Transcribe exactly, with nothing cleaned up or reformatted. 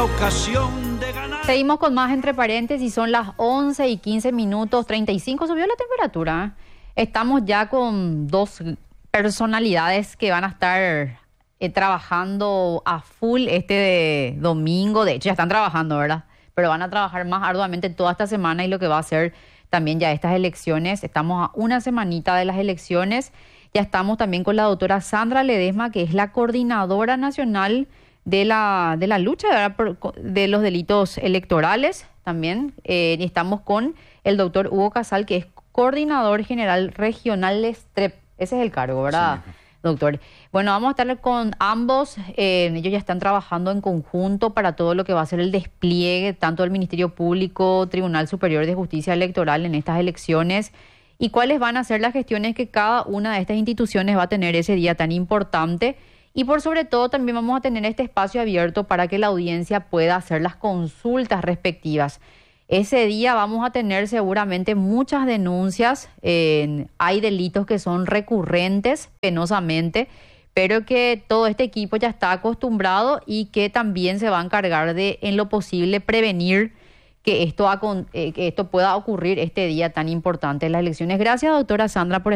ocasión de ganar. Seguimos con más entre paréntesis, son las once y quince minutos, treinta y cinco subió la temperatura. Estamos ya con dos personalidades que van a estar eh, trabajando a full este de domingo. De hecho, ya están trabajando, ¿verdad? Pero van a trabajar más arduamente toda esta semana y lo que va a ser también ya estas elecciones. Estamos a una semanita de las elecciones. Ya estamos también con la doctora Sandra Ledesma, que es la coordinadora nacional de la, de la lucha ¿verdad? de los delitos electorales también. Eh, y estamos con el doctor Hugo Casal, que es coordinador general regional de STREP. Ese es el cargo, ¿verdad, sí, doctor? Bueno, vamos a estar con ambos. Eh, ellos ya están trabajando en conjunto para todo lo que va a ser el despliegue, tanto del Ministerio Público, Tribunal Superior de Justicia Electoral en estas elecciones, y cuáles van a ser las gestiones que cada una de estas instituciones va a tener ese día tan importante. Y por sobre todo también vamos a tener este espacio abierto para que la audiencia pueda hacer las consultas respectivas. Ese día vamos a tener seguramente muchas denuncias. Eh, hay delitos que son recurrentes penosamente, pero que todo este equipo ya está acostumbrado y que también se va a encargar de, en lo posible, prevenir que esto, ha, eh, que esto pueda ocurrir este día tan importante en las elecciones. Gracias, doctora Sandra, por